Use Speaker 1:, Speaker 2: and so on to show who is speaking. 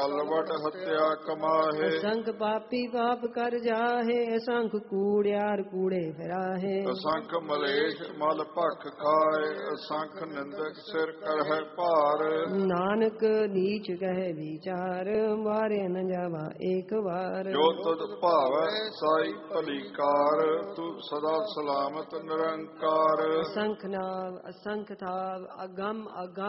Speaker 1: ਲਵਟ ਹੱਤਿਆ ਕਮਾਹੇ।
Speaker 2: ਅਸੰਖ ਪਾਪੀ ਪਾਪ ਕਰ ਜਾਹੇ, ਅਸੰਖ ਕੂੜਿਆਰ ਕੂੜੇ ਫਿਰਾਹੇ।
Speaker 1: ਅਸੰਖ ਮਲੇਸ਼ ਮਲ ਭਖ ਖਾਏ, ਅਸੰਖ ਨਿੰਦਕ ਸਿਰ ਕਰਹਿ ਭਾਰ।
Speaker 2: ਨਾਨਕ ਨੀਚ ਕਹਿ ਵਿਚਾਰ, ਵਾਰੇ ਨ ਜਾਵਾ ਏਕ ਵਾਰ।
Speaker 1: ਜੋ ਤੁਧ ਭਾਵੈ ਸਾਈ ਭਲੀ ਕਾਰ, ਤੂੰ ਸਦਾ ਸਲਾਮਤ ਨਿਰੰਕਾਰ।
Speaker 2: ਅਸੰਖ ਨਾਮ ਅਸੰਖ ਥਾਵ, ਅਗੰਮ ਅਗੰਮ